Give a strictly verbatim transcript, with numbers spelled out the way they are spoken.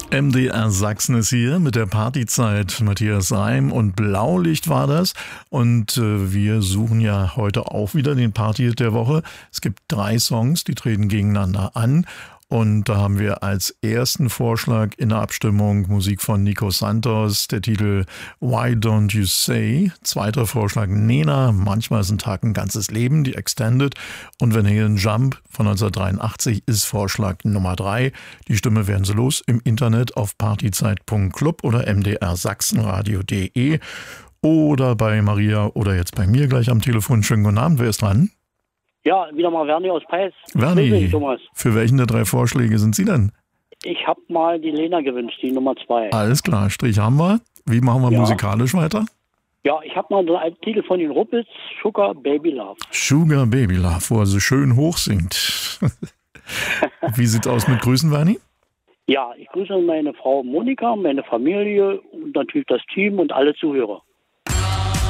M D R Sachsen ist hier mit der Partyzeit. Matthias Reim und Blaulicht war das. Und äh, wir suchen ja heute auch wieder den Party der Woche. Es gibt drei Songs, die treten gegeneinander an. Und da haben wir als ersten Vorschlag in der Abstimmung Musik von Nico Santos, der Titel Why Don't You Say. Zweiter Vorschlag Nena, Manchmal ist ein Tag ein ganzes Leben, die Extended. Und Van Halen Jump von neunzehnhundertdreiundachtzig ist Vorschlag Nummer drei. Die Stimme werden Sie los im Internet auf partyzeit punkt club oder m d r sachsenradio punkt de oder bei Maria oder jetzt bei mir gleich am Telefon. Schönen guten Abend, wer ist dran? Ja, wieder mal Werni aus Peis. Werni, für welchen der drei Vorschläge sind Sie denn? Ich habe mal die Lena gewünscht, die Nummer zwei. Alles klar, Strich haben wir. Wie machen wir ja. musikalisch weiter? Ja, ich habe mal so einen Titel von den Ruppels, Sugar Baby Love. Sugar Baby Love, wo er so schön hoch singt. Wie sieht's aus mit Grüßen, Werni? Ja, ich grüße meine Frau Monika, meine Familie und natürlich das Team und alle Zuhörer.